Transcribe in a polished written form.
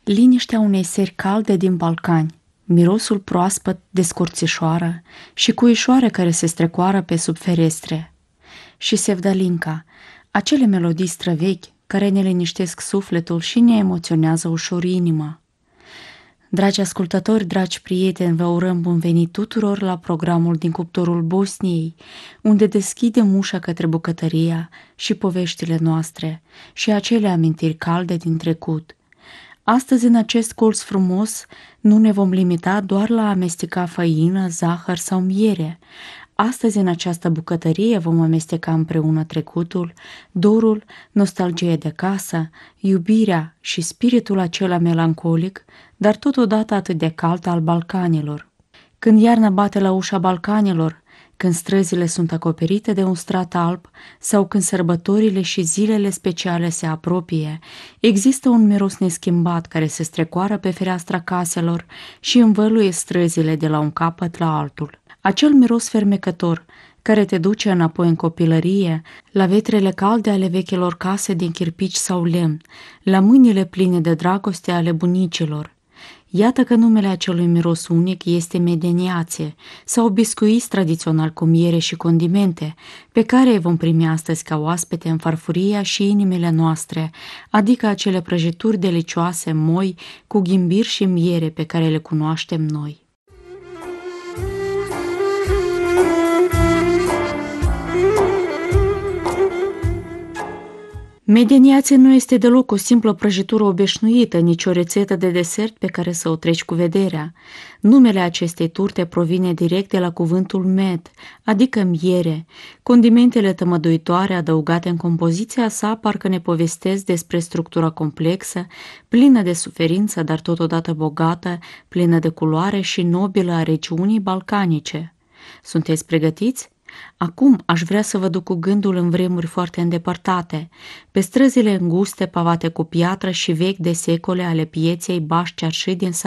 Liniștea unei seri calde din Balcani, mirosul proaspăt de scurțișoară și cuișoare care se strecoară pe sub ferestre. Și Sevdalinca, acele melodii străvechi care ne liniștesc sufletul și ne emoționează ușor inima. Dragi ascultători, dragi prieteni, vă urăm bun venit tuturor la programul din cuptorul Bosniei, unde deschidem ușa către bucătăria și poveștile noastre și acele amintiri calde din trecut. Astăzi, în acest colț frumos, nu ne vom limita doar la a amesteca făină, zahăr sau miere. Astăzi, în această bucătărie, vom amesteca împreună trecutul, dorul, nostalgia de casă, iubirea și spiritul acela melancolic, dar totodată atât de cald al Balcanilor. Când iarna bate la ușa Balcanilor, când străzile sunt acoperite de un strat alb sau când sărbătorile și zilele speciale se apropie, există un miros neschimbat care se strecoară pe fereastra caselor și învăluie străzile de la un capăt la altul. Acel miros fermecător care te duce înapoi în copilărie, la vetrele calde ale vechilor case din chirpici sau lemn, la mâinile pline de dragoste ale bunicilor. Iată că numele acelui miros unic este medeniație sau biscuiți tradițional cu miere și condimente, pe care îi vom primi astăzi ca oaspete în farfuria și inimile noastre, adică acele prăjituri delicioase, moi, cu ghimbir și miere pe care le cunoaștem noi. Medeniație nu este deloc o simplă prăjitură obișnuită, nici o rețetă de desert pe care să o treci cu vederea. Numele acestei turte provine direct de la cuvântul med, adică miere. Condimentele tămăduitoare adăugate în compoziția sa parcă ne povestesc despre structura complexă, plină de suferință, dar totodată bogată, plină de culoare și nobilă a regiunii balcanice. Sunteți pregătiți? Acum aș vrea să vă duc cu gândul în vremuri foarte îndepărtate, pe străzile înguste pavate cu piatră și vechi de secole ale pieței Baș-Cearșî din